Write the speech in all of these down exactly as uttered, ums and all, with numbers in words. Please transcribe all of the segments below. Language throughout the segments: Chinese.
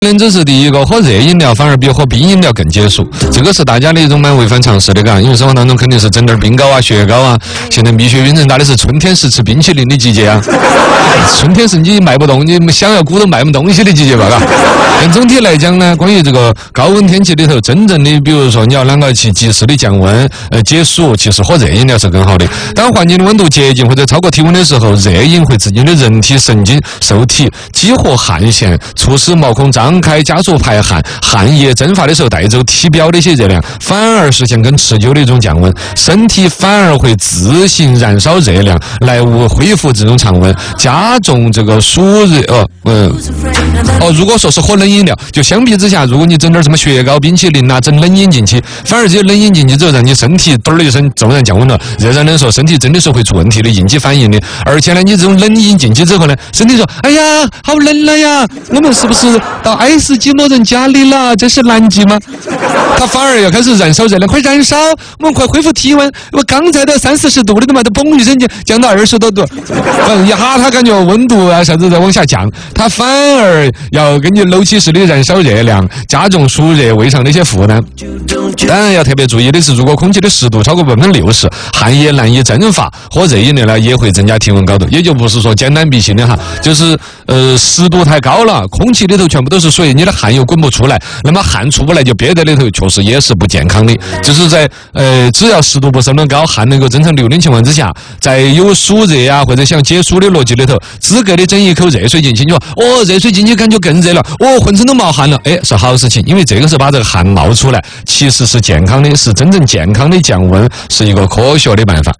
人这是第一个，喝热饮料反而比喝冰饮料更解暑，这个是大家的一种蛮违反常识的，嘎。因为生活当中肯定是整点冰糕啊、雪糕啊。现在蜜雪冰城打的是春天是吃冰淇淋的季节啊，春天是你卖不动、你想要鼓捣卖不东西的季节吧，嘎。但总体来讲呢，关于这个高温天气里头，真正的比如说你要啷个去及时的降温、呃解暑，其实喝热饮料是更好的。当环境的温度接近或者超过体温的时候，热饮会刺激的人体神经受体激活汗腺，促使毛孔张开，加速排汗，汗液蒸发的时候带走体表的一些热量，反而实现更持久的一种降温，身体反而会自行燃烧热量来恢复这种常温，加重这个暑热。哦，嗯，哦，如果说是喝冷饮料，就相比之下，如果你整点什么雪糕、冰淇淋啊，整冷饮进去，反而这些冷饮进去之后，让你身体嘚儿一声骤然降温了，热胀冷缩，身体真的是会出问题的应激反应的。而且呢，你这种冷饮进去之后呢，身体说：“哎呀，好冷了呀，我们是不是到爱斯基摩人家里了？这是南极吗？”它反而要开始燃烧热量，快燃烧，我们快恢复体温。我刚才的三四十度的嘛，都嘣一声就降到二十多度，嗯，一下它感觉温度啊啥子在往下降，它反而要给你楼起式的燃烧热量，加重暑热胃肠的一些负担。当然要特别注意的是，如果空气的湿度超过百分之六十，汗液难以蒸发，喝热饮料呢也会增加体温高度。也就不是说简单必行的哈，就是呃湿度太高了，空气里头全部都是水，你的汗又滚不出来，那么汗出不来就憋在里头，确实也是不健康的。就是在呃只要湿度不是那么高，汗能够正常流的情况之下，在有暑热啊或者想解暑的逻辑里头，资格的整一口热水进去，你说哦热水进去感觉更热了，哦浑身都冒汗了，哎是好事情，因为这个是把这个汗冒出来，其实是健康的，是真正健康的降温，是一个科学的办法。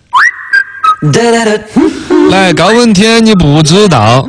来，高温天你不知道，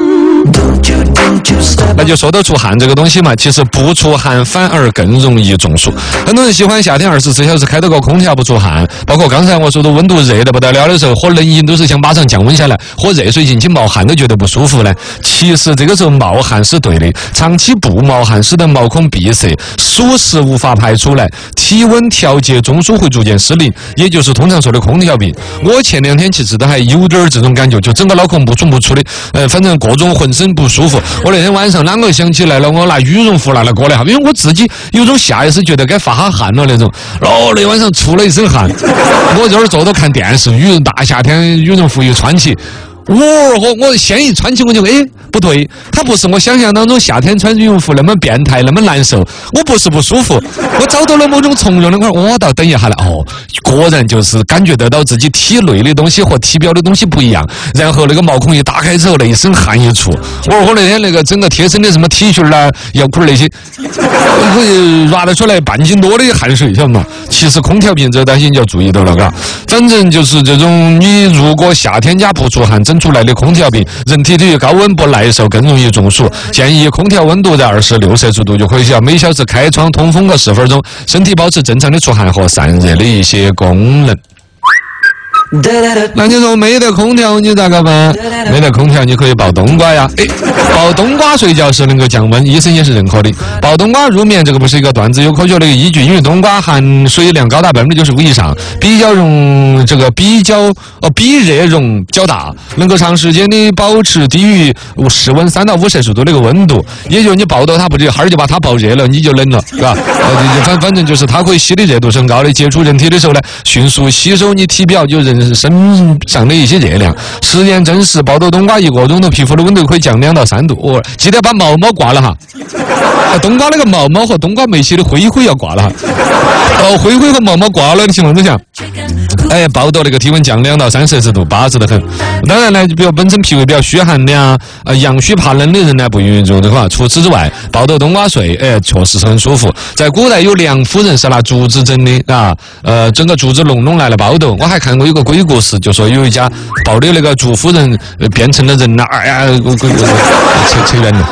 那就说到出汗这个东西嘛，其实不出汗反而更容易中暑。很多人喜欢夏天二十四小时开到个空调不出汗，包括刚才我说的温度热得不得了的时候，喝冷饮都是想马上降温下来，喝热水进去冒汗都觉得不舒服呢。其实这个时候冒汗是对的，长期不冒汗使得毛孔闭塞，暑湿无法排出来，体温调节中枢会逐渐失灵，也就是通常说的空调病。我前两天其实都还有点这种感觉，就整个脑壳不出不出的，呃，反正各种浑身不舒服。我那天晚上啷个想起来了，我拿羽绒服拿来裹了一下，因为我自己有种下意识觉得该发下汗了那种。哦，那晚上出了一身汗，我这儿坐着看电视，羽大夏天羽绒服一穿起。我我我先一穿起我就哎不对，它不是我想象当中夏天穿羽绒服那么变态那么难受，我不是不舒服，我找到了某种从容的块，我倒等一下了哦，果然就是感觉得到自己体内的东西和体表的东西不一样，然后那个毛孔一打开之后，那一身汗一出，我我那天那个整个贴身的什么 T 恤啦、腰裤那些，会拉得出来半斤多的汗水，晓得吗？其实空调病这东西你要注意到了，嘎，反正就是这种你如果夏天家不出汗整出来的空调病，人体对于高温不耐受，更容易中暑。建议空调温度在二十六摄氏度就可以了，每小时开窗通风个十分钟，身体保持正常的出汗和散热的一些功能。那你说没得空调你咋个办？没得空调你可以抱冬瓜呀。哎，抱冬瓜睡觉是能够降温，医生也是认可的。抱冬瓜入眠这个不是一个段子，有科学的依据，因为冬瓜含水量高达百分之九十五以上，比较容这个比较呃比热容较大，能够长时间的保持低于室温三到五摄氏度的一个温度。也就你抱到它不就哈儿就把它抱热了，你就冷了，是吧？呃，反反正就是它可以吸的热度是很高的，接触人体的时候呢，迅速吸收你体表就人身上的一些热量。实验证实，抱到冬瓜一个钟头，皮肤的温度可以降两到三度。哦，记得把毛毛挂了哈。冬瓜那个毛毛和冬瓜没洗的灰灰要挂了哈。哦，灰灰和毛毛挂了的情况之下，哎，抱到那个体温降两到三摄氏度，巴适得很。当然呢，比如本身脾胃比较虚寒的啊，呃，阳虚怕冷的人呢，不允许用的话。除此之外，抱到冬瓜睡，哎，确实是很舒服。在古代有梁夫人是拿竹子整的啊，呃，整个竹子笼笼来了抱斗。我还看过有个鬼故事，就说有一家抱的那个竹夫人、呃、变成了人了，哎呀，鬼故事扯扯远了。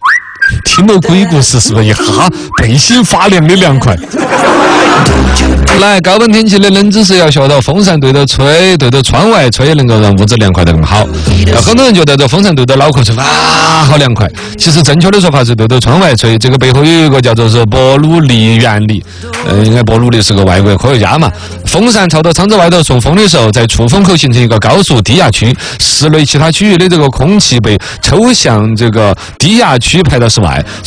听到鬼故事是不是一哈背心发凉的凉快？ 来，高温天气的冷知识要学到，风扇对着吹，对着窗外吹，能够让屋子凉快得更好。很多人觉得这风扇对着脑壳吹，哇，好凉快。其实正确的说法是对着窗外吹，这个背后有一个叫做是伯努利原理。呃，应该伯努利是个外国科学家嘛。风扇朝着窗子外头送风的时候，在出风口形成一个高速低压区，室内其他区域的这个空气被抽向这个低压区排到室外。